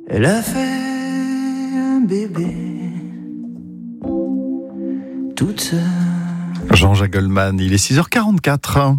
Elle a fait un bébé toute seule. Jean-Jacques Goldman, il est 6h44.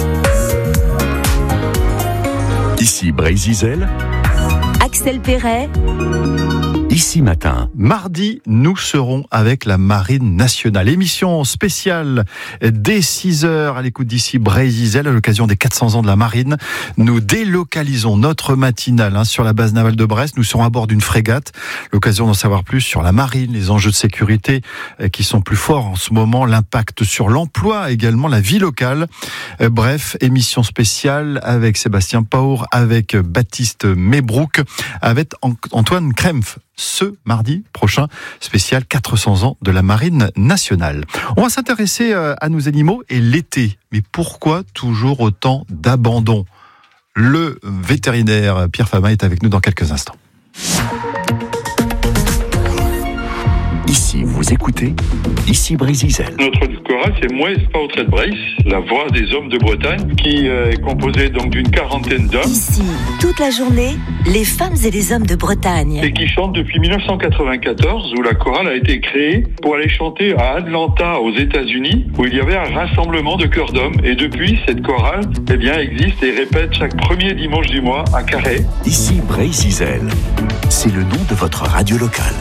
Ici Brésil, Axel Perret. Ici Matin. Mardi, nous serons avec la Marine nationale. Émission spéciale dès 6h à l'écoute d'Ici Brésil à l'occasion des 400 ans de la Marine. Nous délocalisons notre matinale sur la base navale de Brest. Nous serons à bord d'une frégate. L'occasion d'en savoir plus sur la Marine, les enjeux de sécurité qui sont plus forts en ce moment, l'impact sur l'emploi, également la vie locale. Bref, émission spéciale avec Sébastien Paur, avec Baptiste Mébrouk, avec Antoine Krempf. Ce mardi prochain, spécial 400 ans de la Marine nationale. On va s'intéresser à nos animaux et l'été. Mais pourquoi toujours autant d'abandon ? Le vétérinaire Pierre Fabin est avec nous dans quelques instants. Ici, vous écoutez Ici Brésil. Notre chorale, c'est Moi Portrait de Brace, la voix des hommes de Bretagne, qui est composée donc d'une quarantaine d'hommes. Ici, toute la journée, les femmes et les hommes de Bretagne. Et qui chantent depuis 1994, où la chorale a été créée pour aller chanter à Atlanta, aux États-Unis, où il y avait un rassemblement de chœurs d'hommes. Et depuis, cette chorale existe et répète chaque premier dimanche du mois à Carhaix. Ici Brésil, c'est le nom de votre radio locale.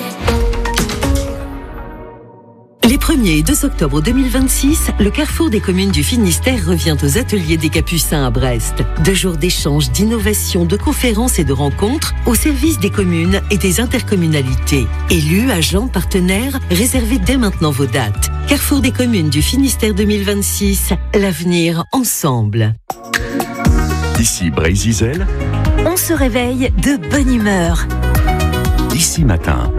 Les 1er et 2 octobre 2026, le Carrefour des communes du Finistère revient aux ateliers des Capucins à Brest. 2 jours d'échanges, d'innovation, de conférences et de rencontres au service des communes et des intercommunalités. Élus, agents, partenaires, réservez dès maintenant vos dates. Carrefour des communes du Finistère 2026, l'avenir ensemble. Ici Brésil, On se réveille de bonne humeur. Ici Matin.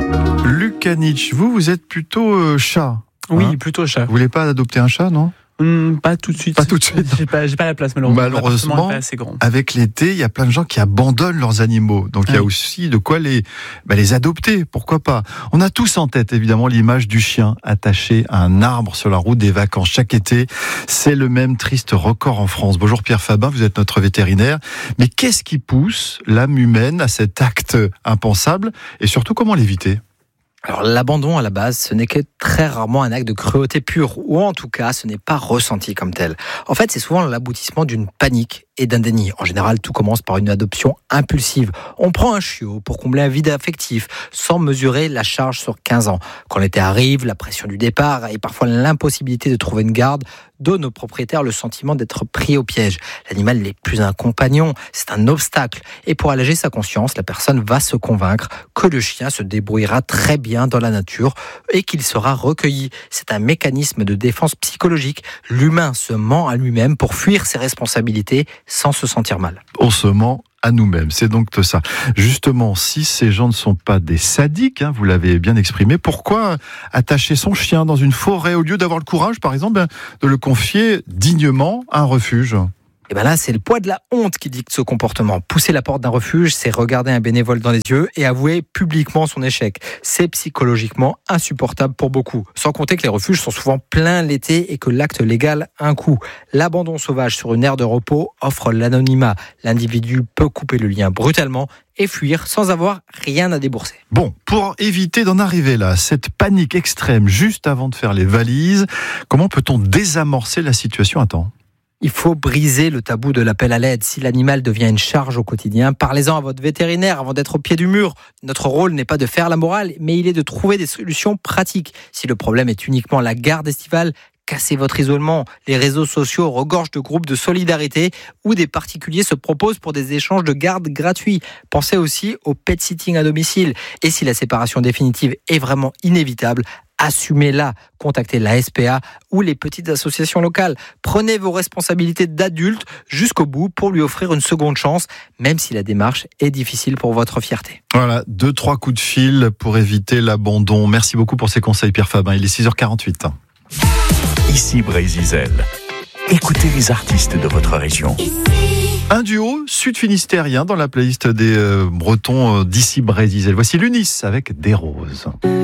Lukanich, vous êtes plutôt chat. Oui, plutôt chat. Vous voulez pas adopter un chat, non ? Pas tout de suite. Pas tout de suite. J'ai pas la place, malheureusement. Malheureusement, L'appartement est pas assez grand. avec l'été, il y a plein de gens qui abandonnent leurs animaux. Donc il y a aussi de quoi les adopter, pourquoi pas. On a tous en tête, évidemment, l'image du chien attaché à un arbre sur la route des vacances chaque été. C'est le même triste record en France. Bonjour Pierre Fabin, vous êtes notre vétérinaire. Mais qu'est-ce qui pousse l'âme humaine à cet acte impensable ? Et surtout, comment l'éviter ? Alors l'abandon à la base, ce n'est que très rarement un acte de cruauté pure, ou en tout cas ce n'est pas ressenti comme tel. En fait c'est souvent l'aboutissement d'une panique et d'un déni. En général tout commence par une adoption impulsive. On prend un chiot pour combler un vide affectif, sans mesurer la charge sur 15 ans. Quand l'été arrive, la pression du départ et parfois l'impossibilité de trouver une garde donne au propriétaire le sentiment d'être pris au piège. L'animal n'est plus un compagnon, c'est un obstacle. Et pour alléger sa conscience, la personne va se convaincre que le chien se débrouillera très bien dans la nature et qu'il sera recueilli. C'est un mécanisme de défense psychologique. L'humain se ment à lui-même pour fuir ses responsabilités sans se sentir mal. On se ment à nous-mêmes, c'est donc ça. Justement, si ces gens ne sont pas des sadiques, vous l'avez bien exprimé, pourquoi attacher son chien dans une forêt au lieu d'avoir le courage, par exemple, de le confier dignement à un refuge ? Et là, c'est le poids de la honte qui dicte ce comportement. Pousser la porte d'un refuge, c'est regarder un bénévole dans les yeux et avouer publiquement son échec. C'est psychologiquement insupportable pour beaucoup. Sans compter que les refuges sont souvent pleins l'été et que l'acte légal a un coût. L'abandon sauvage sur une aire de repos offre l'anonymat. L'individu peut couper le lien brutalement et fuir sans avoir rien à débourser. Bon, pour éviter d'en arriver là, cette panique extrême juste avant de faire les valises, comment peut-on désamorcer la situation à temps ? Il faut briser le tabou de l'appel à l'aide. Si l'animal devient une charge au quotidien, parlez-en à votre vétérinaire avant d'être au pied du mur. Notre rôle n'est pas de faire la morale, mais il est de trouver des solutions pratiques. Si le problème est uniquement la garde estivale, cassez votre isolement. Les réseaux sociaux regorgent de groupes de solidarité où des particuliers se proposent pour des échanges de garde gratuits. Pensez aussi au pet sitting à domicile. Et si la séparation définitive est vraiment inévitable, assumez-la, contactez la SPA ou les petites associations locales. Prenez vos responsabilités d'adulte jusqu'au bout pour lui offrir une seconde chance, même si la démarche est difficile pour votre fierté. Voilà, 2-3 coups de fil pour éviter l'abandon. Merci beaucoup pour ces conseils Pierre Fabin, il est 6h48. Ici Brésil. Écoutez les artistes de votre région. Un duo sud-finistérien dans la playlist des Bretons d'ici Brésil. Voici l'Unis avec Des Roses.